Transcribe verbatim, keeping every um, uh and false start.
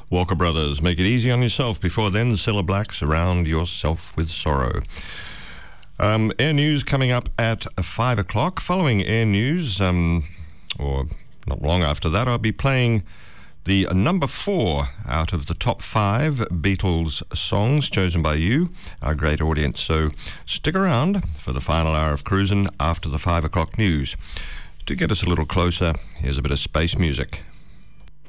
Walker Brothers, Make It Easy on Yourself. Before then, the Cilla Black, Surround Yourself with Sorrow. Um, Air News coming up at five o'clock. Following Air News, um, or not long after that, I'll be playing the number four out of the top five Beatles songs chosen by you, our great audience. So stick around for the final hour of cruising after the five o'clock news. To get us a little closer, here's a bit of space music.